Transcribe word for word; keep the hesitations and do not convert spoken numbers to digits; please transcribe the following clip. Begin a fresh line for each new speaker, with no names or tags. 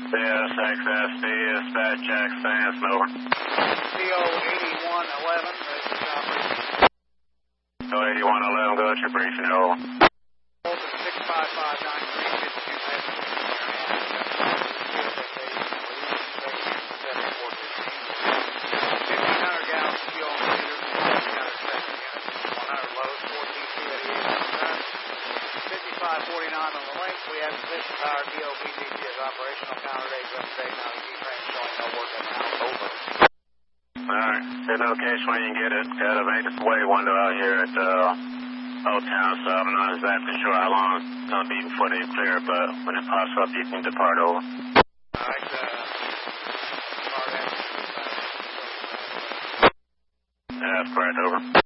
Yes, X S D, dispatch, Jack Sands, over.
C O eighty-one eleven, this is operation.
So eighty-one eleven, go to your briefing, over.
Open six five five nine three, fifty-two message. fifteen hundred gallons of fuel in liters, seven hundred second unit, one hundred loads, fourteen two eighty-eight on the turn. fifty-five forty-nine on the link. We have position power, D O B D T is operational. Counter days up to date. Now the G-frame showing no work at now. Over.
Alright, good location when you can get it. Got a maintenance way window out here at uh, Old Town, so I'm not exactly sure how long it's going to be before they clear, but when it pops up, you can depart, over.
Alright, uh,
That's correct, over.